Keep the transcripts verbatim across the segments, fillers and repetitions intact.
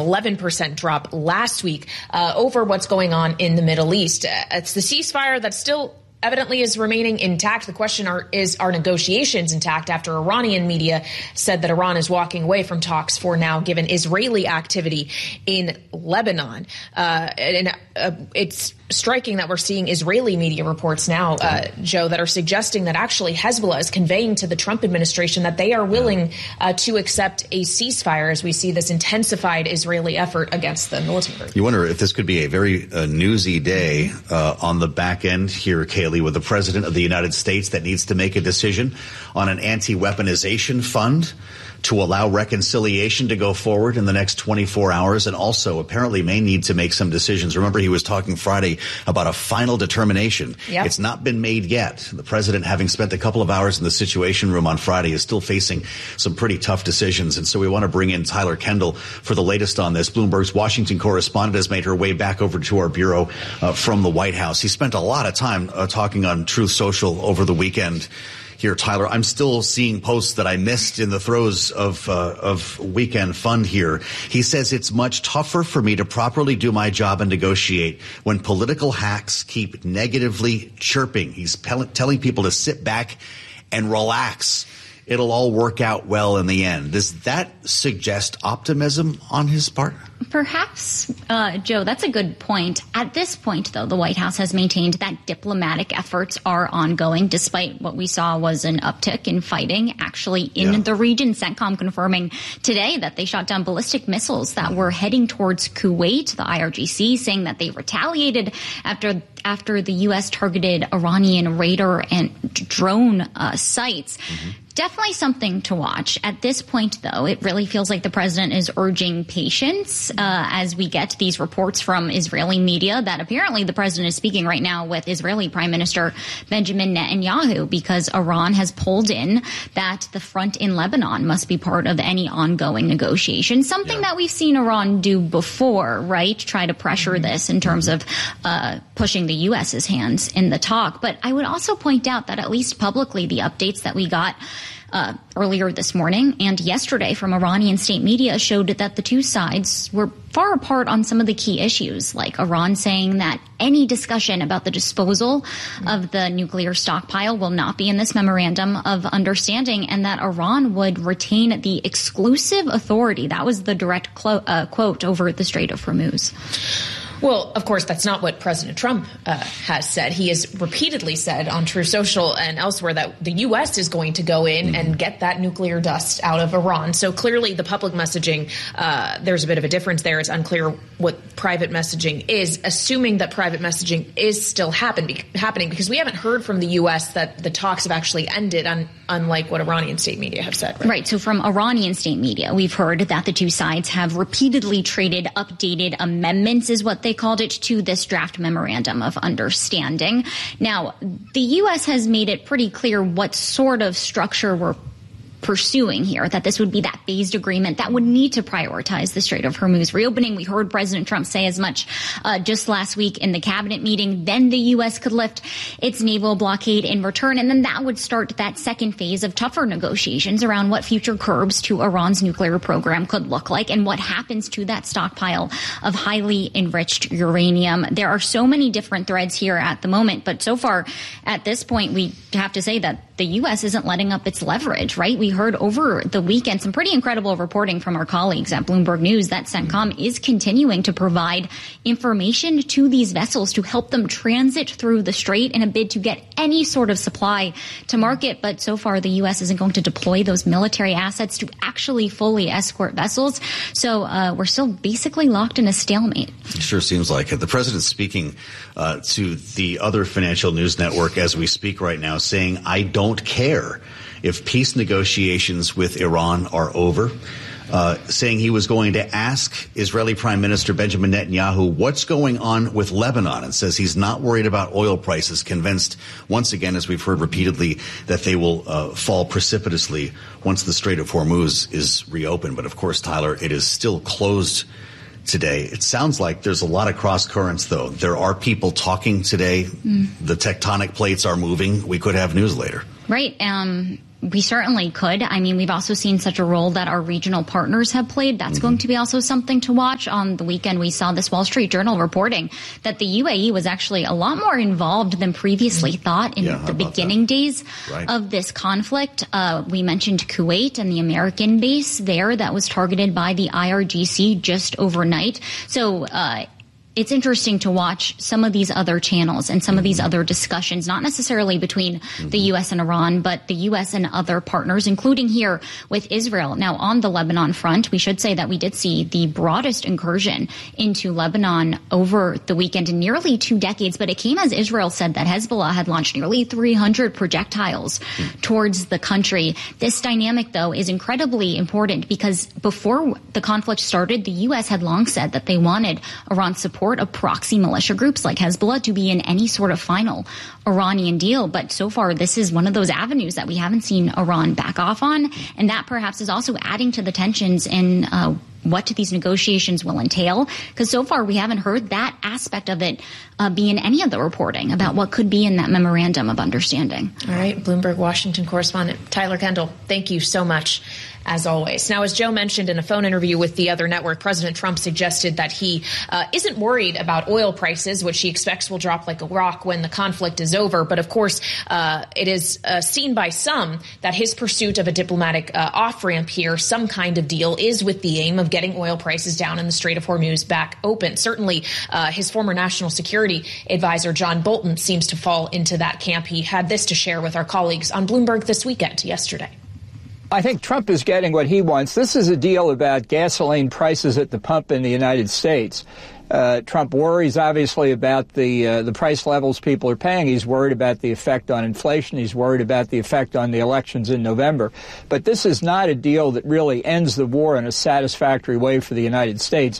eleven percent drop last week uh, over what's going on in the Middle East. Uh, it's the ceasefire that's still evidently is remaining intact. The question are, is, are negotiations intact after Iranian media said that Iran is walking away from talks for now, given Israeli activity in Lebanon. Uh, and uh, it's striking that we're seeing Israeli media reports now, uh, Joe, that are suggesting that actually Hezbollah is conveying to the Trump administration that they are willing uh, to accept a ceasefire as we see this intensified Israeli effort against the militant group. You wonder if this could be a very uh, newsy day uh, on the back end here, Kaylee, with the president of the United States that needs to make a decision on an anti-weaponization fund to allow reconciliation to go forward in the next twenty-four hours, and also apparently may need to make some decisions. Remember, he was talking Friday about a final determination. Yep. It's not been made yet. The president, having spent a couple of hours in the Situation Room on Friday, is still facing some pretty tough decisions. And so we want to bring in Tyler Kendall for the latest on this. Bloomberg's Washington correspondent has made her way back over to our bureau uh, from the White House. He spent a lot of time uh, talking on Truth Social over the weekend. Here, Tyler, I'm still seeing posts that I missed in the throes of uh, of weekend fun here. He says it's much tougher for me to properly do my job and negotiate when political hacks keep negatively chirping. He's pe- telling people to sit back and relax. It'll all work out well in the end. Does that suggest optimism on his part? Perhaps, uh, Joe, that's a good point. At this point, though, the White House has maintained that diplomatic efforts are ongoing, despite what we saw was an uptick in fighting actually in yeah. the region. CENTCOM confirming today that they shot down ballistic missiles that were heading towards Kuwait. The I R G C saying that they retaliated after after the U S targeted Iranian radar and drone uh, sites. Mm-hmm. Definitely something to watch. At this point, though, it really feels like the president is urging patience uh, as we get these reports from Israeli media that apparently the president is speaking right now with Israeli Prime Minister Benjamin Netanyahu because Iran has pulled in that the front in Lebanon must be part of any ongoing negotiations, something yeah. that we've seen Iran do before, right? Try to pressure mm-hmm. this in terms of uh, pushing the U S's hands in the talk. But I would also point out that at least publicly, the updates that we got Uh, earlier this morning and yesterday from Iranian state media showed that the two sides were far apart on some of the key issues, like Iran saying that any discussion about the disposal of the nuclear stockpile will not be in this memorandum of understanding, and that Iran would retain the exclusive authority. That was the direct clo- uh, quote over the Strait of Hormuz. Well, of course, that's not what President Trump uh, has said. He has repeatedly said on Truth Social and elsewhere that the U S is going to go in mm-hmm. and get that nuclear dust out of Iran. So clearly the public messaging, uh, there's a bit of a difference there. It's unclear what private messaging is, assuming that private messaging is still happen, be, happening, because we haven't heard from the U S that the talks have actually ended, un, unlike what Iranian state media have said. Right? right. So from Iranian state media, we've heard that the two sides have repeatedly traded updated amendments, is what they called it, to this draft memorandum of understanding. Now, the U S has made it pretty clear what sort of structure we're pursuing here, that this would be that phased agreement that would need to prioritize the Strait of Hormuz reopening. We heard President Trump say as much uh, just last week in the cabinet meeting. Then the U S could lift its naval blockade in return, and then that would start that second phase of tougher negotiations around what future curbs to Iran's nuclear program could look like and what happens to that stockpile of highly enriched uranium. There are so many different threads here at the moment, but so far at this point, we have to say that the U S isn't letting up its leverage, right? We heard over the weekend some pretty incredible reporting from our colleagues at Bloomberg News that CENTCOM is continuing to provide information to these vessels to help them transit through the strait in a bid to get any sort of supply to market. But so far, the U S isn't going to deploy those military assets to actually fully escort vessels. So uh, we're still basically locked in a stalemate. It sure seems like it. The president's speaking uh, to the other financial news network as we speak right now, saying, I don't don't care if peace negotiations with Iran are over, uh, saying he was going to ask Israeli Prime Minister Benjamin Netanyahu what's going on with Lebanon, and says he's not worried about oil prices, convinced once again, as we've heard repeatedly, that they will uh, fall precipitously once the Strait of Hormuz is reopened. But of course, Tyler, it is still closed today. It sounds like there's a lot of cross currents, though. There are people talking today. Mm. The tectonic plates are moving. We could have news later. Right. Um, we certainly could. I mean, we've also seen such a role that our regional partners have played. That's mm-hmm. going to be also something to watch. On the weekend, we saw this Wall Street Journal reporting that the U A E was actually a lot more involved than previously mm-hmm. thought in yeah, the beginning that? days right. of this conflict. Uh, we mentioned Kuwait and the American base there that was targeted by the I R G C just overnight. So, uh, it's interesting to watch some of these other channels and some mm-hmm. of these other discussions, not necessarily between mm-hmm. the U S and Iran, but the U S and other partners, including here with Israel. Now, on the Lebanon front, we should say that we did see the broadest incursion into Lebanon over the weekend in nearly two decades, but it came as Israel said that Hezbollah had launched nearly three hundred projectiles mm-hmm. towards the country. This dynamic, though, is incredibly important because before the conflict started, the U S had long said that they wanted Iran's support of proxy militia groups like Hezbollah to be in any sort of final Iranian deal. But so far, this is one of those avenues that we haven't seen Iran back off on. And that perhaps is also adding to the tensions in uh, what these negotiations will entail. Because so far, we haven't heard that aspect of it uh, be in any of the reporting about what could be in that memorandum of understanding. All right. Bloomberg Washington correspondent Tyler Kendall, thank you so much. As always. Now, as Joe mentioned in a phone interview with the other network, President Trump suggested that he uh, isn't worried about oil prices, which he expects will drop like a rock when the conflict is over. But of course, uh, it is uh, seen by some that his pursuit of a diplomatic uh, off-ramp here, some kind of deal, is with the aim of getting oil prices down and the Strait of Hormuz back open. Certainly, uh, his former national security advisor, John Bolton, seems to fall into that camp. He had this to share with our colleagues on Bloomberg This Weekend yesterday. I think Trump is getting what he wants. This is a deal about gasoline prices at the pump in the United States. Uh, Trump worries, obviously, about the uh, the price levels people are paying. He's worried about the effect on inflation. He's worried about the effect on the elections in November. But this is not a deal that really ends the war in a satisfactory way for the United States.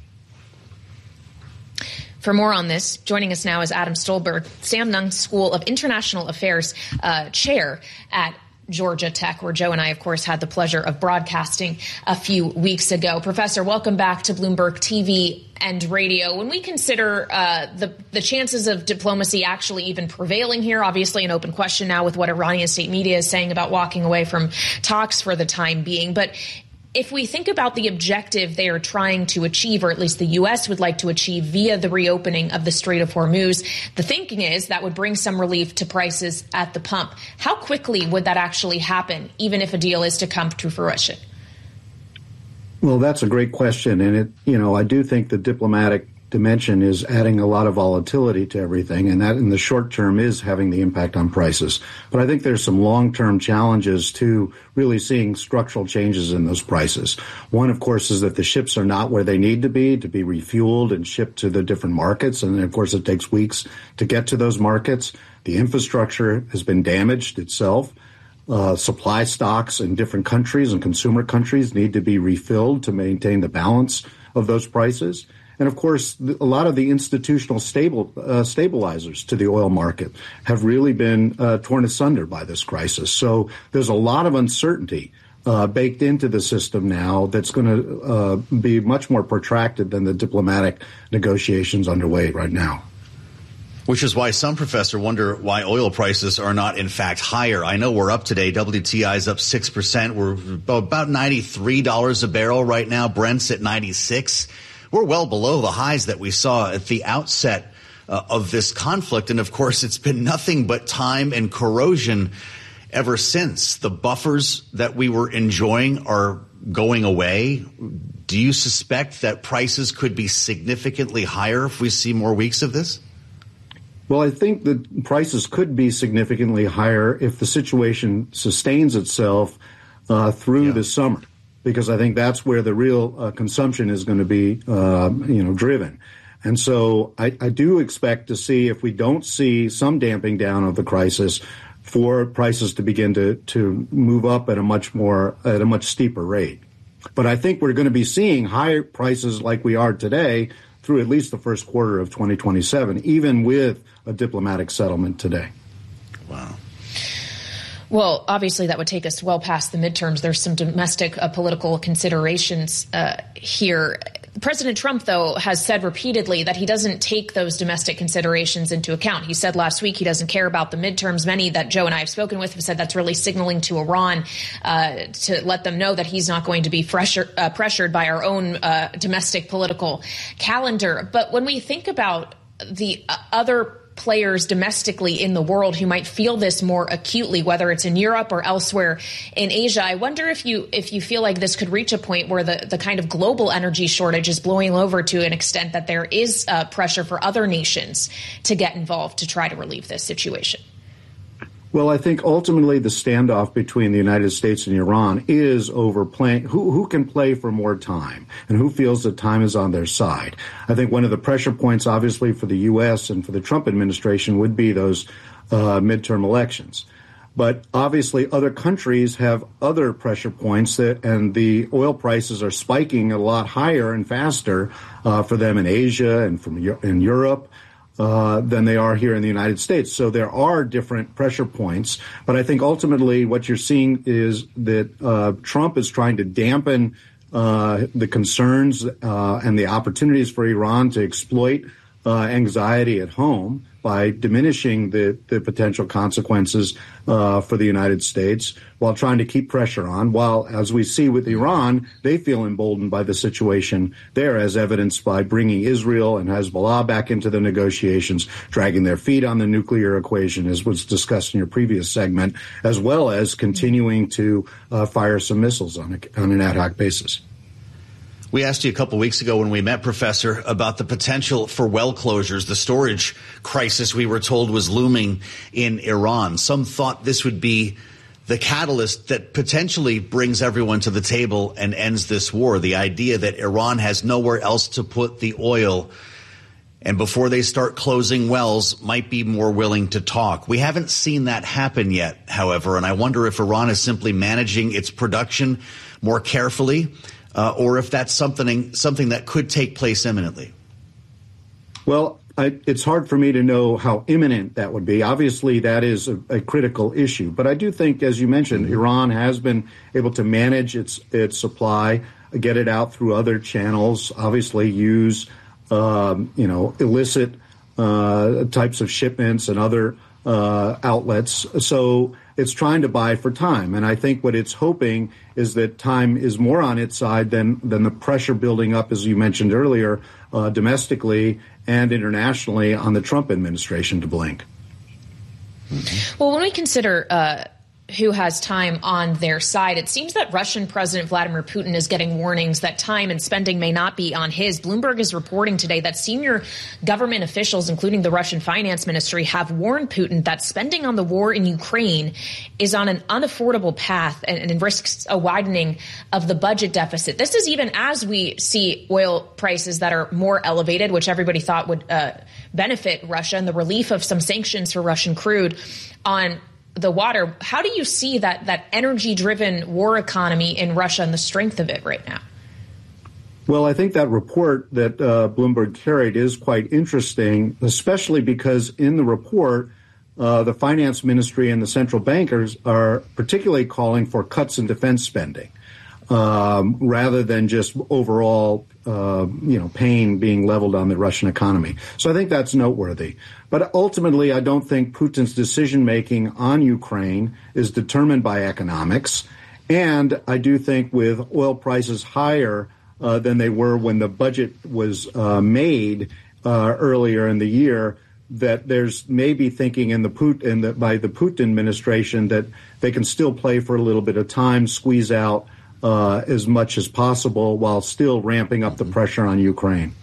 For more on this, joining us now is Adam Stolberg, Sam Nunn School of International Affairs uh, chair at Georgia Tech, where Joe and I, of course, had the pleasure of broadcasting a few weeks ago. Professor, welcome back to Bloomberg T V and radio. When we consider uh, the, the chances of diplomacy actually even prevailing here, obviously an open question now with what Iranian state media is saying about walking away from talks for the time being. But if we think about the objective they are trying to achieve, or at least the U S would like to achieve via the reopening of the Strait of Hormuz, the thinking is that would bring some relief to prices at the pump. How quickly would that actually happen, even if a deal is to come to fruition? Well, that's a great question. And, it, you know, I do think the diplomatic dimension is adding a lot of volatility to everything, and that in the short term is having the impact on prices. But I think there's some long-term challenges to really seeing structural changes in those prices. One, of course, is that the ships are not where they need to be to be refueled and shipped to the different markets. And, of course, it takes weeks to get to those markets. The infrastructure has been damaged itself. Uh, supply stocks in different countries and consumer countries need to be refilled to maintain the balance of those prices. And, of course, a lot of the institutional stable uh, stabilizers to the oil market have really been uh, torn asunder by this crisis. So there's a lot of uncertainty uh, baked into the system now that's going to uh, be much more protracted than the diplomatic negotiations underway right now. Which is why some, Professor, wonder why oil prices are not, in fact, higher. I know we're up today. W T I is up six percent. We're about ninety-three dollars a barrel right now. Brent's at ninety-six. We're well below the highs that we saw at the outset uh, of this conflict. And, of course, it's been nothing but time and corrosion ever since. The buffers that we were enjoying are going away. Do you suspect that prices could be significantly higher if we see more weeks of this? Well, I think that prices could be significantly higher if the situation sustains itself uh, through yeah. the summer, because I think that's where the real uh, consumption is going to be, uh, you know, driven. And so I, I do expect to see, if we don't see some damping down of the crisis, for prices to begin to, to move up at a much more, at a much steeper rate. But I think we're going to be seeing higher prices like we are today through at least the first quarter of twenty twenty-seven, even with a diplomatic settlement today. Wow. Well, obviously that would take us well past the midterms. There's some domestic uh, political considerations uh, here. President Trump, though, has said repeatedly that he doesn't take those domestic considerations into account. He said last week he doesn't care about the midterms. Many that Joe and I have spoken with have said that's really signaling to Iran uh, to let them know that he's not going to be pressure, uh, pressured by our own uh, domestic political calendar. But when we think about the uh, other players domestically in the world who might feel this more acutely, whether it's in Europe or elsewhere in Asia, I wonder if you if you feel like this could reach a point where the, the kind of global energy shortage is blowing over to an extent that there is uh, pressure for other nations to get involved to try to relieve this situation. Well, I think ultimately the standoff between the United States and Iran is over playing who, who can play for more time and who feels that time is on their side. I think one of the pressure points, obviously, for the U S and for the Trump administration would be those uh, midterm elections. But obviously, other countries have other pressure points, that, and the oil prices are spiking a lot higher and faster uh, for them in Asia and from in Europe. Uh, than they are here in the United States. So there are different pressure points. But I think ultimately what you're seeing is that uh, Trump is trying to dampen uh, the concerns uh, and the opportunities for Iran to exploit uh, anxiety at home by diminishing the, the potential consequences uh, for the United States while trying to keep pressure on, while, as we see with Iran, they feel emboldened by the situation there, as evidenced by bringing Israel and Hezbollah back into the negotiations, dragging their feet on the nuclear equation, as was discussed in your previous segment, as well as continuing to uh, fire some missiles on, a, on an ad hoc basis. We asked you a couple weeks ago when we met, Professor, about the potential for well closures, the storage crisis we were told was looming in Iran. Some thought this would be the catalyst that potentially brings everyone to the table and ends this war. The idea that Iran has nowhere else to put the oil, and before they start closing wells, might be more willing to talk. We haven't seen that happen yet, however, and I wonder if Iran is simply managing its production more carefully, Uh, or if that's something something that could take place imminently. Well, I, it's hard for me to know how imminent that would be. Obviously, that is a, a critical issue. But I do think, as you mentioned, mm-hmm. Iran has been able to manage its its supply, get it out through other channels, obviously use, um, you know, illicit uh, types of shipments and other uh, outlets. So it's trying to buy for time. And I think what it's hoping is that time is more on its side than, than the pressure building up, as you mentioned earlier, uh, domestically and internationally on the Trump administration to blink. Mm-hmm. Well, when we consider uh, who has time on their side, it seems that Russian President Vladimir Putin is getting warnings that time and spending may not be on his. Bloomberg is reporting today that senior government officials, including the Russian finance ministry, have warned Putin that spending on the war in Ukraine is on an unaffordable path and, and risks a widening of the budget deficit. This is even as we see oil prices that are more elevated, which everybody thought would uh, benefit Russia, and the relief of some sanctions for Russian crude on the water. How do you see that that energy-driven war economy in Russia and the strength of it right now? Well, I think that report that uh, Bloomberg carried is quite interesting, especially because in the report, uh, the finance ministry and the central bankers are particularly calling for cuts in defense spending, um, rather than just overall, uh, you know, pain being leveled on the Russian economy. So I think that's noteworthy. But ultimately, I don't think Putin's decision-making on Ukraine is determined by economics. And I do think with oil prices higher uh, than they were when the budget was uh, made uh, earlier in the year, that there's maybe thinking in the Putin, in the, by the Putin administration that they can still play for a little bit of time, squeeze out uh, as much as possible while still ramping up the pressure on Ukraine.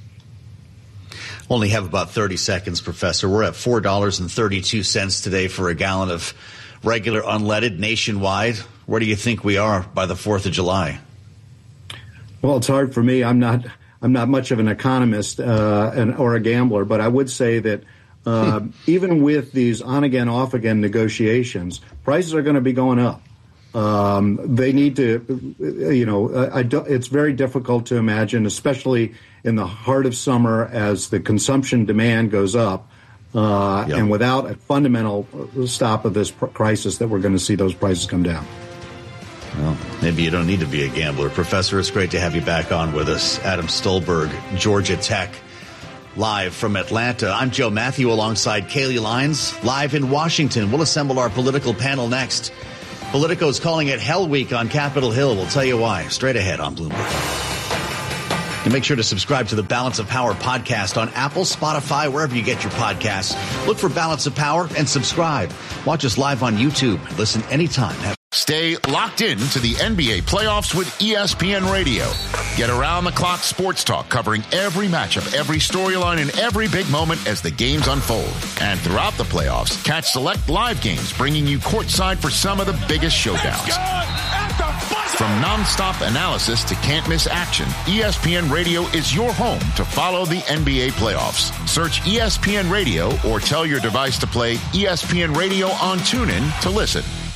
Only have about thirty seconds, Professor. We're at four dollars and thirty-two cents today for a gallon of regular unleaded nationwide. Where do you think we are by the fourth of July? Well, it's hard for me. I'm not I'm not much of an economist uh, and, or a gambler, but I would say that uh, hmm. even with these on-again, off-again negotiations, prices are going to be going up. Um, they need to, you know, I, I do, it's very difficult to imagine, especially in the heart of summer as the consumption demand goes up, uh, yep. and without a fundamental stop of this pr- crisis, that we're going to see those prices come down. Well, maybe you don't need to be a gambler. Professor, it's great to have you back on with us. Adam Stolberg, Georgia Tech, live from Atlanta. I'm Joe Matthew alongside Kaylee Lyons, live in Washington. We'll assemble our political panel next. Politico's calling it Hell Week on Capitol Hill. We'll tell you why. Straight ahead on Bloomberg. And make sure to subscribe to the Balance of Power podcast on Apple, Spotify, wherever you get your podcasts. Look for Balance of Power and subscribe. Watch us live on YouTube. Listen anytime. Have- Stay locked in to the N B A playoffs with E S P N Radio. Get around-the-clock sports talk covering every matchup, every storyline, and every big moment as the games unfold. And throughout the playoffs, catch select live games bringing you courtside for some of the biggest showdowns. From nonstop analysis to can't-miss action, E S P N Radio is your home to follow the N B A playoffs. Search E S P N Radio or tell your device to play E S P N Radio on TuneIn to listen.